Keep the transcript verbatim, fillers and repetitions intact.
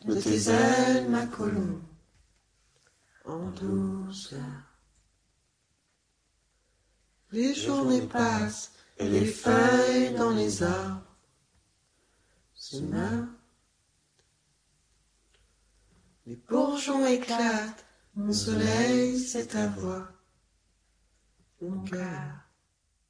de tes ailes ma colombe, en douceur. Les journées passent et les feuilles dans les arbres se meurent. Les bourgeons éclatent, mon soleil c'est ta voix, mon cœur.